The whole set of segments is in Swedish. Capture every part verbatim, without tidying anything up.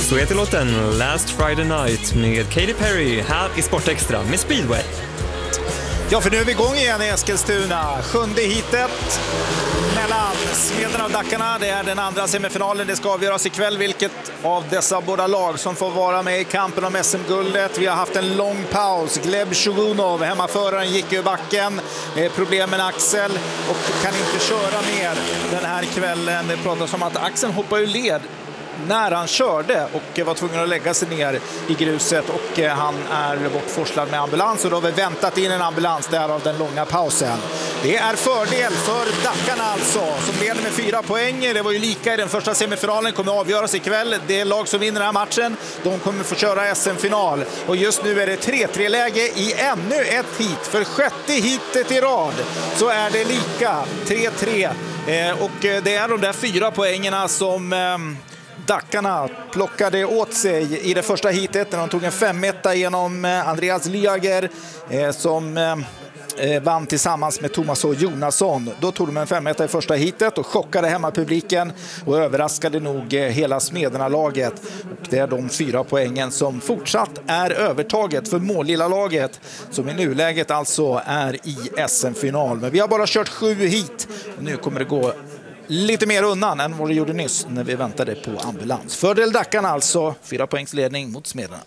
Så heter låten Last Friday Night med Katy Perry här i Sportextra med Speedway. Ja, för nu är vi igång igen i Eskilstuna. Sjunde hitet mellan Smederna och Dackarna. Det är den andra semifinalen. Det ska avgöras ikväll vilket av dessa båda lag som får vara med i kampen om S M-guldet. Vi har haft en lång paus. Gleb Shugunov, hemmaföraren, gick ur backen. Problem med Axel och kan inte köra mer den här kvällen. Det pratas om att Axel hoppar ur led när han körde och var tvungen att lägga sig ner i gruset, och han är bortforslad med ambulans, och då har vi väntat in en ambulans där av den långa pausen. Det är fördel för Dackarna alltså, som leder med fyra poäng. Det var ju lika i den första semifinalen, kommer att avgöras ikväll. Det lag som vinner den här matchen, de kommer få köra S M-final, och just nu är det tre tre läge i ännu ett hit. För sjätte hitet i rad så är det lika tre tre, eh, och det är de där fyra poängerna som eh, Dackarna plockade åt sig i det första hitet när de tog en femetta genom Andreas Lyager eh, som eh, vann tillsammans med Thomas och Jonasson. Då tog de en femetta i första hitet och chockade hemmapubliken och överraskade nog eh, hela Smederna-laget. Och det är de fyra poängen som fortsatt är övertaget för mållilla laget, som i nuläget alltså är i S M-final. Men vi har bara kört sju hit och nu kommer det gå lite mer undan än vad det gjorde nyss när vi väntade på ambulans. Fördel Dackarna alltså, fyra poängs ledning mot Smederna.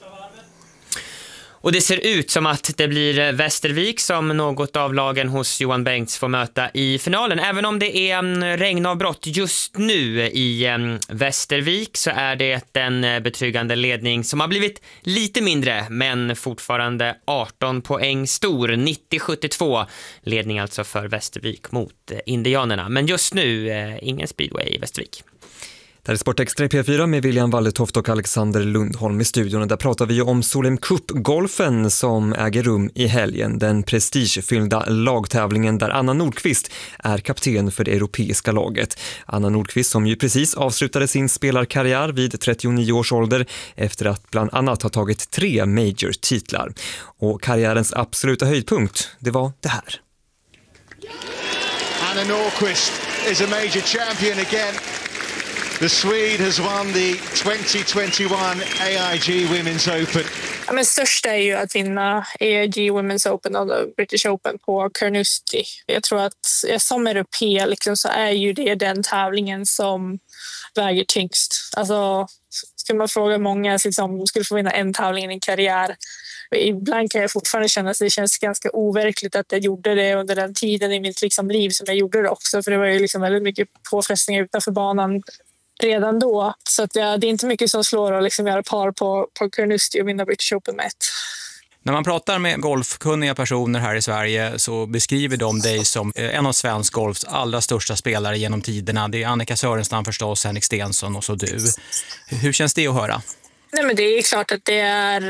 Och det ser ut som att det blir Västervik som något av lagen hos Johan Bengts får möta i finalen. Även om det är regnavbrott just nu i Västervik så är det en betryggande ledning som har blivit lite mindre, men fortfarande arton poäng stor. nittio sjuttiotvå ledning alltså för Västervik mot Indianerna. Men just nu ingen speedway i Västervik. Det här är Sportextra i P fyra med William Walletoft och Alexander Lundholm i studion. Där pratar vi om Solheim Cup-golfen som äger rum i helgen. Den prestigefyllda lagtävlingen där Anna Nordqvist är kapten för det europeiska laget. Anna Nordqvist som ju precis avslutade sin spelarkarriär vid trettionio års ålder efter att bland annat ha tagit tre major-titlar. Och karriärens absoluta höjdpunkt, det var det här. Anna Nordqvist is a major champion again. The Swede has won the twenty twenty-one A I G Women's Open. Ja, men störst är ju att vinna A I G Women's Open och British Open på Carnoustie. Jag tror att som europé liksom, så är ju det den tävlingen som väger tyngst. Alltså, skulle man fråga många liksom, skulle få vinna en tävling i en karriär. Ibland kan jag fortfarande känna att det känns ganska overkligt att jag gjorde det under den tiden i mitt liksom, liv som jag gjorde det också. För det var ju liksom väldigt mycket påfrestningar utanför banan redan då. Så att ja, det är inte mycket som slår att liksom göra par på, på Carnoustie och vinna British Open med ett. När man pratar med golfkunniga personer här i Sverige så beskriver de dig som en av svensk golfs allra största spelare genom tiderna. Det är Annika Sörenstam förstås, Henrik Stensson och så du. Hur känns det att höra? Nej, men det är klart att det är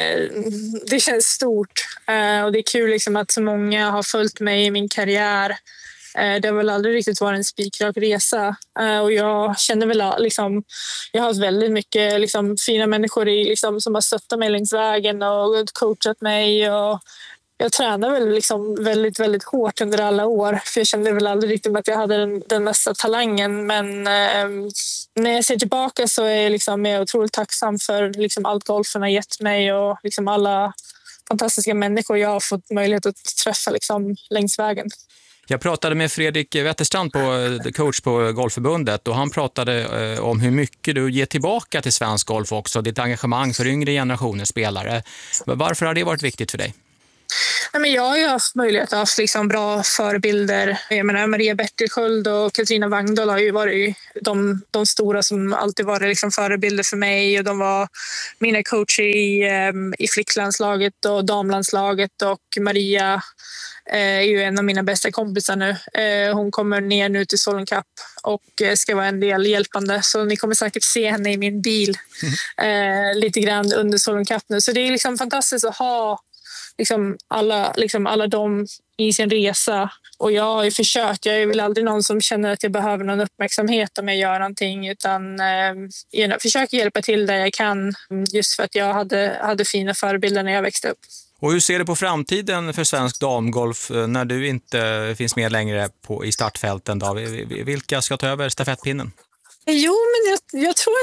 det känns stort och det är kul liksom att så många har följt mig i min karriär. Det har väl aldrig riktigt varit en spikrak resa och jag känner väl liksom, jag har haft väldigt mycket liksom, fina människor i, liksom, som har stöttat mig längs vägen och coachat mig, och jag tränar väl liksom väldigt, väldigt hårt under alla år, för jag kände väl aldrig riktigt att jag hade den, den mesta talangen, men eh, när jag ser tillbaka så är jag, liksom, jag är otroligt tacksam för liksom, allt golfen har gett mig och liksom, alla fantastiska människor jag har fått möjlighet att träffa liksom, längs vägen. Jag pratade med Fredrik Wetterstrand, på coach på Golfförbundet, och han pratade eh, om hur mycket du ger tillbaka till svensk golf också, ditt engagemang för yngre generationers spelare. Varför har det varit viktigt för dig? Nej, men jag har ju haft möjlighet att ha liksom bra förebilder. Jag menar, Maria Bertilsköld och Katarina Wangdahl har ju varit de, de stora som alltid varit liksom förebilder för mig, och de var mina coacher i, i flicklandslaget och damlandslaget, och Maria är ju en av mina bästa kompisar nu. Hon kommer ner nu till Solheim Cup och ska vara en del hjälpande. Så ni kommer säkert se henne i min bil mm. lite grann under Solheim Cup nu. Så det är liksom fantastiskt att ha liksom alla, liksom alla de i sin resa. Och jag har ju försökt. Jag är väl aldrig någon som känner att jag behöver någon uppmärksamhet om jag gör någonting. Utan eh, jag försöker hjälpa till där jag kan. Just för att jag hade, hade fina förebilder när jag växte upp. Och hur ser du på framtiden för svensk damgolf när du inte finns med längre på, i startfälten? Då? Vilka ska ta över stafettpinnen? Jo, men jag, jag tror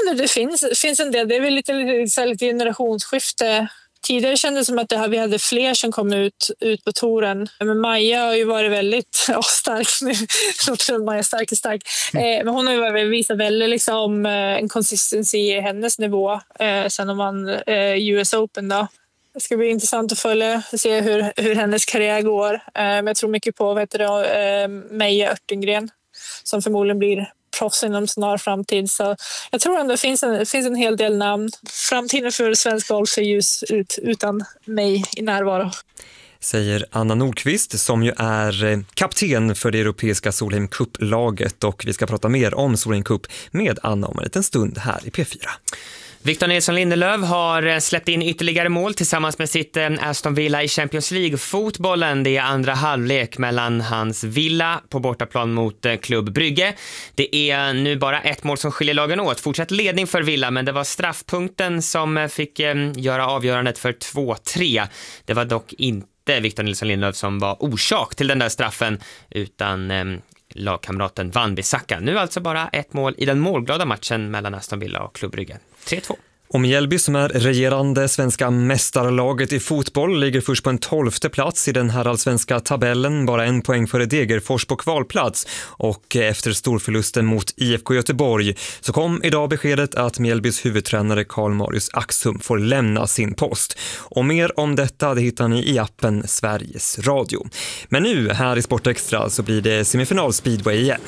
ändå det finns, finns en del. Det är väl lite, lite, lite generationsskifte. Tidigare kändes det som att det här, vi hade fler som kom ut, ut på touren. Men Maja har ju varit väldigt ja, stark nu. Jag tror att Maja är stark är stark. Eh, men hon har ju visat väldigt liksom, en consistency i hennes nivå eh, sen om man eh, U S Open då. Det ska bli intressant att följa och se hur, hur hennes karriär går. Eh, men jag tror mycket på vet du, eh, Meja Örtengren som förmodligen blir proffs inom snar framtid. Så jag tror ändå det finns en, finns en hel del namn. Framtiden för svensk golf ser ljus ut utan mig i närvaro. Säger Anna Nordqvist som ju är kapten för det europeiska Solheim Cup-laget, och vi ska prata mer om Solheim Cup med Anna om en liten stund här i P fyra. Victor Nilsson Lindelöf har släppt in ytterligare mål tillsammans med sitt Aston Villa i Champions League-fotbollen. Det är andra halvlek mellan hans Villa på bortaplan mot Klubb Brygge. Det är nu bara ett mål som skiljer lagen åt. Fortsatt ledning för Villa, men det var straffpunkten som fick göra avgörandet för två tre. Det var dock inte Victor Nilsson Lindelöf som var orsak till den där straffen, utan lagkamraten Van Bissaka. Nu alltså bara ett mål i den målglada matchen mellan Aston Villa och Klubb Brygge. tre två. Och Mjällby, som är regerande svenska mästarlaget i fotboll, ligger först på en tolfte plats i den här allsvenska tabellen, bara en poäng före Degerfors på kvalplats. Och efter storförlusten mot I F K Göteborg så kom idag beskedet att Mjällbys huvudtränare Karl Marius Axum får lämna sin post. Och mer om detta det hittar ni i appen Sveriges Radio. Men nu här i Sportextra så blir det semifinal speedway igen.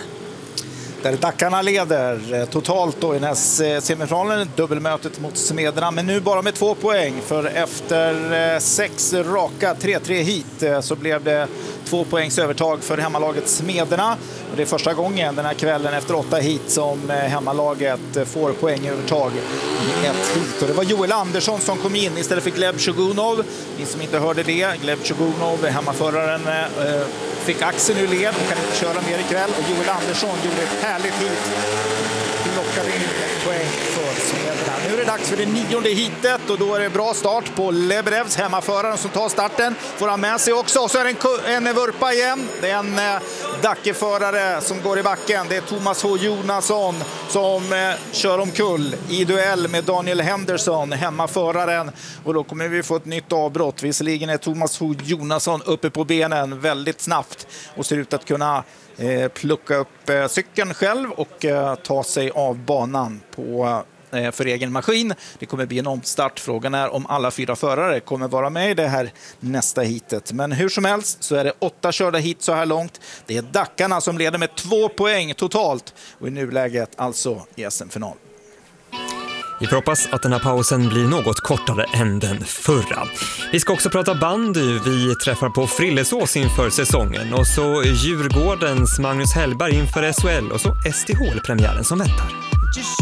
Där Dackarna leder totalt då i nästa semifinalen, dubbelmötet mot Smederna, men nu bara med två poäng, för efter sex raka tre tre hit så blev det två poängs övertag för hemmalaget Smederna. Och det är första gången den här kvällen efter åtta hit som hemmalaget får poängövertag i ett hit. Och det var Joel Andersson som kom in istället för Gleb Shogunov. Ni som inte hörde det, Gleb Shogunov, hemmaföraren, fick axeln ur led och kan inte köra mer ikväll. Och Joel Andersson gjorde ett härligt hit. Vi lockade in en poäng för Smederna. Nu är det dags för det nionde hitet och då är det bra start på Leberevs, hemmaföraren som tar starten. Får han med sig också, och så är det en, en vurpa igen. Det är en eh, Dackeförare som går i backen. Det är Thomas H. Jonasson som eh, kör omkull i duell med Daniel Henderson, hemmaföraren. Och då kommer vi få ett nytt avbrott. Visserligen är Thomas H. Jonasson uppe på benen väldigt snabbt och ser ut att kunna eh, plocka upp eh, cykeln själv och eh, ta sig av banan på eh, för egen maskin. Det kommer bli en omstart. Frågan är om alla fyra förare kommer vara med i det här nästa hitet. Men hur som helst så är det åtta körda hit så här långt. Det är Dackarna som leder med två poäng totalt och i nuläget alltså i S M-final. Vi får hoppas att den här pausen blir något kortare än den förra. Vi ska också prata bandy. Vi träffar på Frillesås inför säsongen. Och så Djurgårdens Magnus Hellberg inför S H L. Och så S T H L-premiären som väntar.